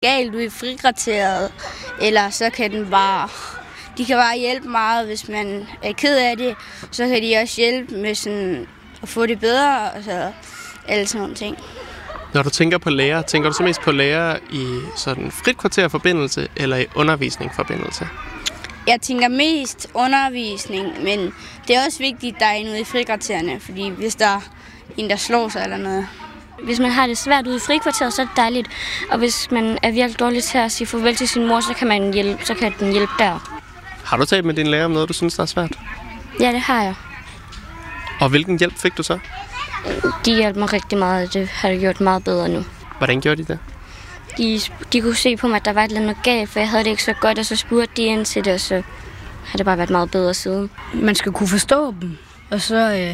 galt ude i frikvarteret, eller så kan de kan bare hjælpe meget, hvis man er ked af det. Så kan de også hjælpe med sådan at få det bedre, og så alle sådan nogle ting. Når du tænker på lærer, tænker du så mest på lærer i sådan frikvarterforbindelse eller i undervisningsforbindelse? Jeg tænker mest undervisning, men det er også vigtigt, at der er en ude i frikvartererne, fordi hvis der er en, der slår sig eller noget. Hvis man har det svært ude i frikvarteret, så er det dejligt. Og hvis man er virkelig dårlig til at sige farvel til sin mor, så kan den hjælpe der. Har du talt med din lærer om noget, du synes, der er svært? Ja, det har jeg. Og hvilken hjælp fik du så? De hjalp mig rigtig meget, det har gjort meget bedre nu. Hvordan gjorde de det? De kunne se på mig, at der var et eller andet galt, for jeg havde det ikke så godt, og så spurgte de ind til det, og så har det bare været meget bedre siden. Man skal kunne forstå dem, og så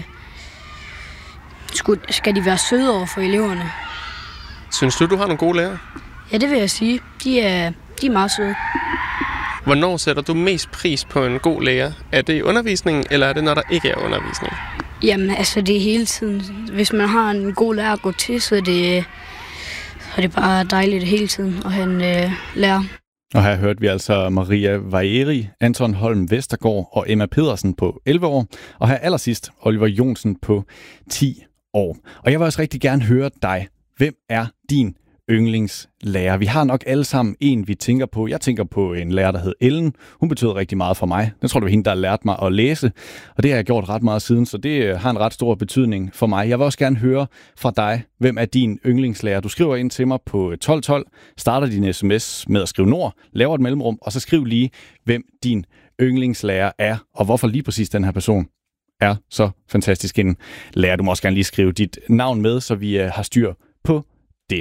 skal de være søde over for eleverne. Synes du har nogle gode lærere? Ja, det vil jeg sige. De er meget søde. Hvornår sætter du mest pris på en god lærer? Er det i undervisningen, eller er det, når der ikke er undervisning? Jamen, altså det er hele tiden. Hvis man har en god lærer at gå til, så er det bare dejligt hele tiden at have en lærer. Og her hørte vi altså Maria Vajeri, Anton Holm Vestergaard og Emma Pedersen på 11 år. Og her allersidst Oliver Jonsen på 10 år. Og jeg vil også rigtig gerne høre dig. Hvem er din yndlingslærer? Vi har nok alle sammen en, vi tænker på. Jeg tænker på en lærer, der hed Ellen. Hun betød rigtig meget for mig. Jeg tror, det var hende, der lærte mig at læse. Og det har jeg gjort ret meget siden, så det har en ret stor betydning for mig. Jeg vil også gerne høre fra dig, hvem er din yndlingslærer? Du skriver ind til mig på 1212, starter din sms med at skrive Nord, laver et mellemrum, og så skriv lige, hvem din yndlingslærer er, og hvorfor lige præcis den her person er så fantastisk en lærer. Du må også gerne lige skrive dit navn med, så vi har styr på det.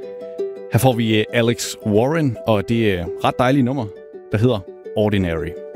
Her får vi Alex Warren, og det er et ret dejligt nummer, der hedder Ordinary.